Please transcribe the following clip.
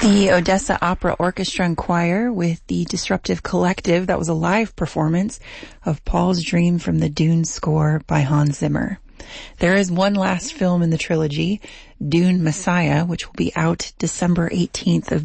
The Odessa Opera Orchestra and Choir with the Disruptive Collective. That was a live performance of Paul's Dream from the Dune score by Hans Zimmer. There is one last film in the trilogy, Dune Messiah, which will be out December 18th of